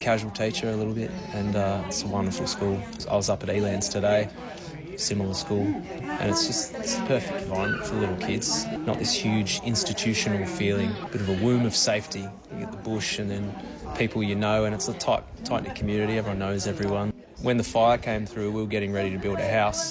casual teacher a little bit, and it's a wonderful school. I was up at Elands today, similar school, and it's the perfect environment for little kids. Not this huge institutional feeling, a bit of a womb of safety. You get the bush and then people you know, and it's a tight-knit community. Everyone knows everyone. When the fire came through, we were getting ready to build a house.